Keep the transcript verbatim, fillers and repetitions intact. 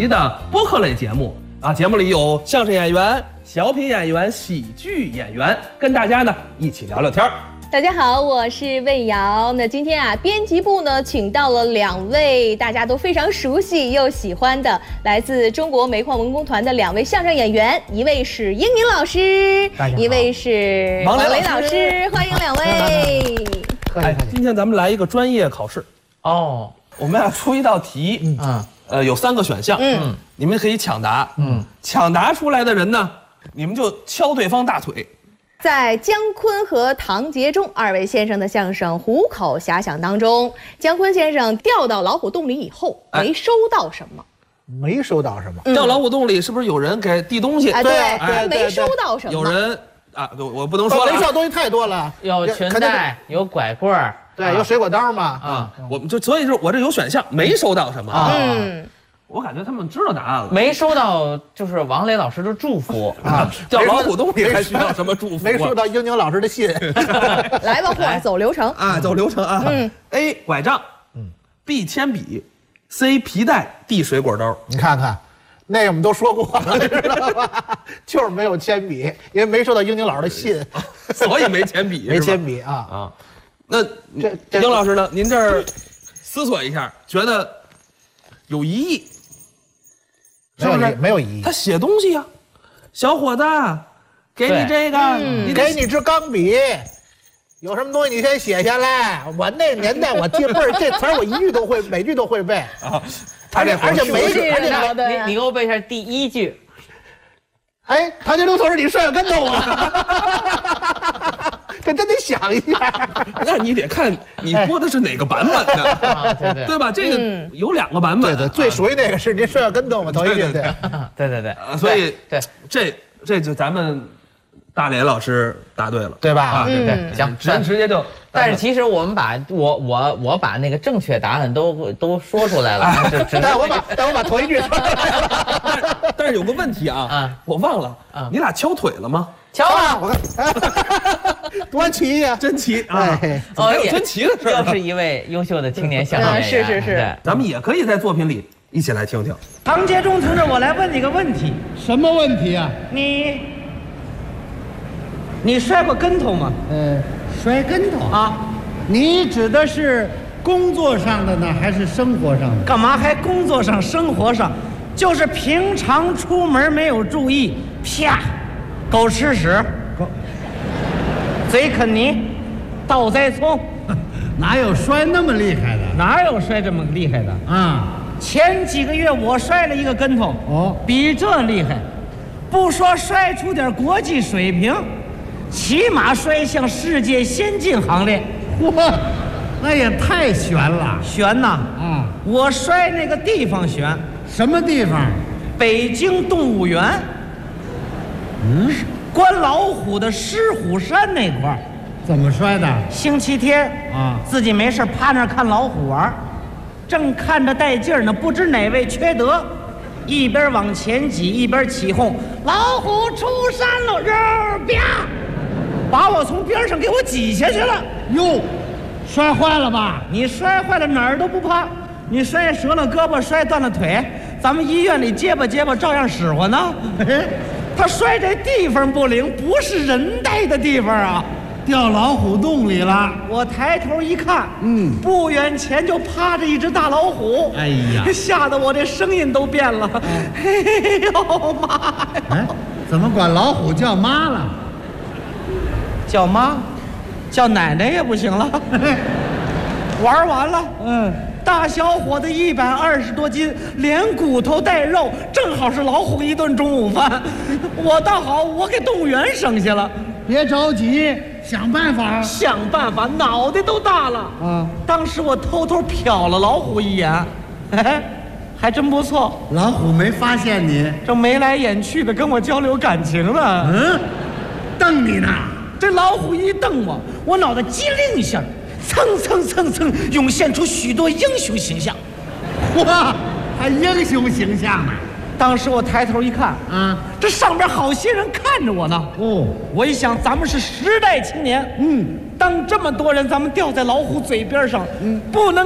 集的播客类节目啊，节目里有相声演员、小品演员、喜剧演员，跟大家呢一起聊聊天儿。 大家好，我是魏瑶。那今天啊，编辑部呢请到了两位大家都非常熟悉又喜欢的，来自中国煤矿文工团的两位相声演员，一位是英宁老师，一位是王雷老师，欢迎两位。 哎，今天咱们来一个专业考试哦， 我们要出一道题，嗯，呃，有三个选项，嗯，你们可以抢答，嗯，抢答出来的人呢，你们就敲对方大腿。 在姜昆和唐杰忠二位先生的相声《虎口遐想》当中，姜昆先生掉到老虎洞里以后，没收到什么？ 没收到什么？ 嗯、 掉老虎洞里是不是有人给递东西？ 哎，对， 哎、 没收到什么？ 有人啊，我不能说了， 没收到东西太多了， 有裙带，有拐棍儿， 对，有水果刀嘛。 啊，我们就所以说我这有选项，没收到什么啊。 嗯。 我感觉他们知道答案了， 没收到就是王雷老师的祝福啊，掉老虎洞里还需要什么祝福？ 没收到英宁老师的信。 来吧，或走流程啊，走流程啊。嗯 ，A 拐杖，嗯 ，B 铅笔 ，C 皮带，D 水果刀。 你看看，那个我们都说过了，知道吧？就是没有铅笔，因为没收到英宁老师的信， 所以没铅笔， 没铅笔啊啊。那这英老师呢？您这儿思索一下，觉得有疑义。 是不是没有疑义？ 他写东西呀，小伙子，给你这个， 嗯、给你支钢笔，有什么东西你先写下来。我那年代我记倍儿，这词儿我一句都会，每句都会背啊。 他这而且每句，而且你你给我背一下第一句。 哎，唐杰忠同志，你摔个跟头啊！这真得想一下， 那你得看你播的是哪个版本的， 啊、对, 对, 对吧？这个有两个版本， 对对，最属于那个是您摔个跟头嘛，头一句，对对对对， 所以对这这就咱们大连老师答对了， 对吧？ 啊，对对，行，直直接就。 但是其实我们把我我我把那个正确答案都都说出来了， 但我把但我把头一句说出来了。但是有个问题啊，啊，我忘了啊，你俩敲腿了吗？ 敲啊！ 我看，多齐呀， 真齐啊！ 哦， 还有真齐的事儿。 又是一位优秀的青年相声演员。 是是是， 咱们也可以在作品里一起来听听。 唐杰忠同志，我来问你个问题。 什么问题啊？ 你你摔过跟头吗？ 呃，摔跟头啊？ 你指的是工作上的呢，还是生活上的？ 干嘛还工作上、生活上？就是平常出门没有注意，啪，狗吃屎，狗嘴啃泥，倒栽葱， 哪有摔那么厉害的？ 哪有摔这么厉害的啊？ 前几个月我摔了一个跟头， 哦， 比这厉害，不说摔出点国际水平，起码摔向世界先进行列。 哇，那也太悬了， 悬呐！ 啊， 我摔那个地方悬。 什么地方？ 北京动物园。 嗯， 关老虎的狮虎山那块儿。 怎么摔的？ 星期天啊， 自己没事趴那儿看老虎玩，正看着带劲儿呢，不知哪位缺德，一边往前挤一边起哄：“老虎出山了！”肉啪，把我从边上给我挤下去了。 哟，摔坏了吧？ 你摔坏了哪儿都不怕。你摔折了胳膊，摔断了腿，咱们医院里结巴结巴照样使唤呢。他摔这地方不灵，不是人待的地方啊， 掉老虎洞里了。 我抬头一看，嗯，不远前就趴着一只大老虎。 哎呀， 吓得我这声音都变了。哎呦妈呀！ 哎，怎么管老虎叫妈了？ 叫妈，叫奶奶也不行了。玩完了，嗯。大小伙子一百二十多斤，连骨头带肉，正好是老虎一顿中午饭。我倒好，我给动物园省下了。 别着急，想办法， 想办法，脑袋都大了啊！当时我偷偷瞟了老虎一眼，哎，还真不错。 老虎没发现你， 正眉来眼去的跟我交流感情呢。 嗯，瞪你呢。 这老虎一瞪我，我脑袋机灵一下。蹭蹭蹭蹭，涌现出许多英雄形象。 哇，还英雄形象呢！ 当时我抬头一看，啊，这上边好些人看着我呢。哦，我一想，咱们是时代青年，嗯，当这么多人咱们掉在老虎嘴边上，嗯，不能